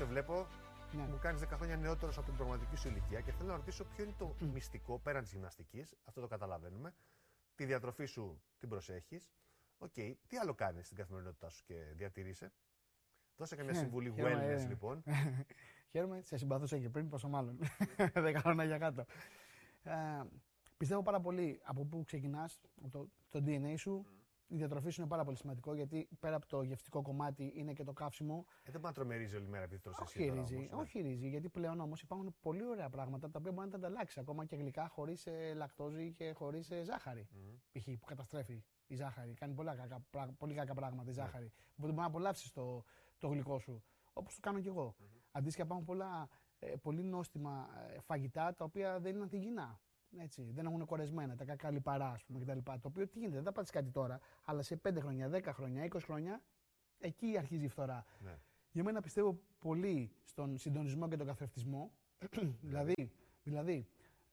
βλέπω. Ναι. Μου κάνεις 10 χρόνια νεότερος από την πραγματική σου ηλικία και θέλω να ρωτήσω ποιο είναι το μυστικό πέραν της γυμναστικής. Αυτό το καταλαβαίνουμε. Τη διατροφή σου την προσέχεις. Οκ. Τι άλλο κάνεις στην καθημερινότητά σου και διατηρείσαι? Δώσε καμιά συμβουλή wellness, λοιπόν. Χαίρομαι, σε συμπαθούσα και πριν, πόσο μάλλον. 10 χρόνια για κάτω. Πιστεύω πάρα πολύ από πού ξεκινάς, το DNA σου. Η διατροφή σου είναι πάρα πολύ σημαντικό, γιατί πέρα από το γευστικό κομμάτι είναι και το καύσιμο. Δεν μπορεί να τρώμε ρύζι όλη μέρα επειδή τρως εσύ. Όχι ρύζι, γιατί πλέον όμως υπάρχουν πολύ ωραία πράγματα τα οποία μπορεί να τα ανταλλάξει. Ακόμα και γλυκά χωρίς λακτόζη και χωρίς ζάχαρη. Π.χ. που καταστρέφει η ζάχαρη. Κάνει πολύ κακά πράγματα η ζάχαρη. Οπότε μπορεί να απολαύσεις το γλυκό σου. Όπως το κάνω κι εγώ. Αντίστοιχα, υπάρχουν πολύ νόστιμα φαγητά τα οποία δεν είναι ανθυγιεινά. Έτσι, δεν έχουν κορεσμένα, τα κακά λιπαρά, ας πούμε, κτλ. Το οποίο τι γίνεται, δεν θα πάθεις κάτι τώρα, αλλά σε 5 χρόνια, 10 χρόνια, 20 χρόνια, εκεί αρχίζει η φθορά. Ναι. Για μένα πιστεύω πολύ στον συντονισμό και τον καθρεφτισμό. δηλαδή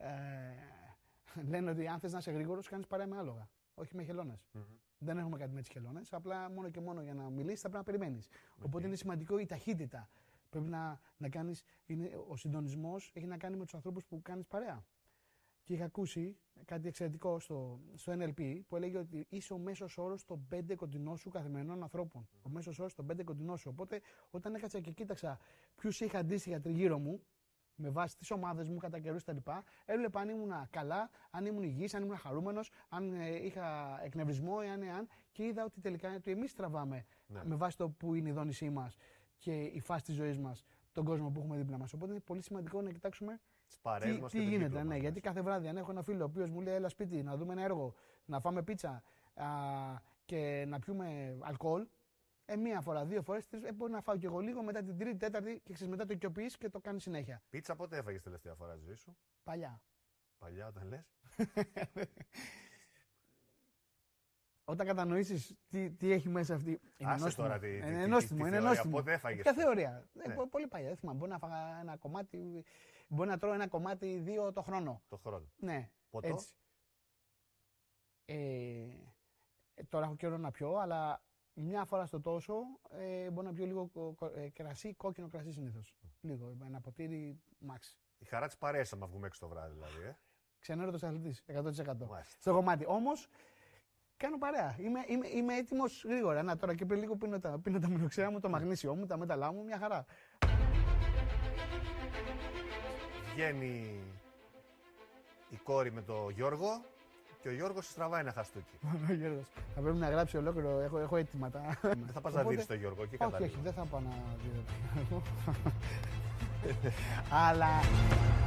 λένε ότι αν θες να είσαι γρήγορος, κάνεις παρέα με άλογα, όχι με χελώνες. Δεν έχουμε κάτι με τις χελώνες, απλά μόνο και μόνο για να μιλήσεις θα πρέπει να περιμένεις. Οπότε είναι σημαντικό η ταχύτητα. Πρέπει να κάνεις, ο συντονισμός έχει να κάνει με τους ανθρώπους που κάνεις παρέα. Και είχα ακούσει κάτι εξαιρετικό στο NLP που έλεγε ότι είσαι ο μέσος όρος των 5 κοντινών σου καθημερινών ανθρώπων. Ο μέσος όρος των 5 κοντινών σου. Οπότε, όταν έκατσα και κοίταξα ποιους είχα αντίστοιχα τριγύρω μου, με βάση τις ομάδες μου κατά καιρούς κτλ., έβλεπα αν ήμουν καλά, αν ήμουν υγιής, αν ήμουν χαρούμενος, αν είχα εκνευρισμό, και είδα ότι τελικά ότι εμείς τραβάμε με βάση το που είναι η δόνησή μας και η φάση της ζωής μας, τον κόσμο που έχουμε δίπλα μας. Οπότε είναι πολύ σημαντικό να κοιτάξουμε. Τι γίνεται, ναι, γιατί κάθε βράδυ αν έχω ένα φίλο ο οποίος μου λέει έλα σπίτι να δούμε ένα έργο, να φάμε πίτσα και να πιούμε αλκοόλ, μία φορά, 2 φορές, μπορεί να φάω κι εγώ λίγο, μετά την τρίτη, τέταρτη και μετά το οικειοποιείς και το κάνεις συνέχεια. Πίτσα πότε έφαγες τελευταία φορά στη ζωή σου? Παλιά. Παλιά όταν λες? Όταν κατανοήσεις τι έχει μέσα αυτή. Άσε τώρα τη είναι νόστιμο. Πότε έφαγες? Ποια θεωρία? Πολύ παλιά. Δεν θυμάμαι. Μπορεί να φάγα ένα κομμάτι. Μπορεί να τρώω ένα κομμάτι 2 το χρόνο. Το χρόνο. Ναι. Ποτό? Έτσι. Τώρα έχω καιρό να πιω, αλλά μια φορά στο τόσο μπορώ να πιω λίγο κρασί, κόκκινο κρασί συνήθως. Λίγο. Ένα ποτήρι max. Η χαρά της παρέας άμα βγούμε έξω το βράδυ δηλαδή. Ξενέρωτος αθλητής. 100%. Στο κομμάτι. Όμως. Κάνω παρέα. Είμαι έτοιμος γρήγορα. Να τώρα και πριν λίγο πίνω τα μυνοξέα μου, το μαγνήσιό μου, τα μέταλλά μου, μια χαρά. Βγαίνει η κόρη με το Γιώργο και ο Γιώργος στραβάει ένα χαστούκι. Ο Γιώργος. Θα πρέπει να γράψει ολόκληρο, έχω έτοιματα. Δεν θα πας να δεις το Γιώργο και καταλήγω. Όχι, δεν θα πάω να δει το Γιώργο. Αλλά